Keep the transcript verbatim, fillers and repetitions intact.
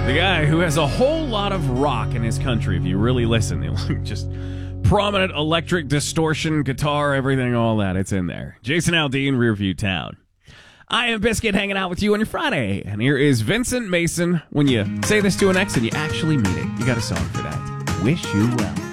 The guy who has a whole lot of rock in his country, if you really listen. Just prominent electric distortion, guitar, everything, all that. It's in there. Jason Aldean, Rearview Town. I am Biscuit, hanging out with you on your Friday. And here is Vincent Mason. When you say this to an ex and you actually mean it, you got a song for that. Wish You Well.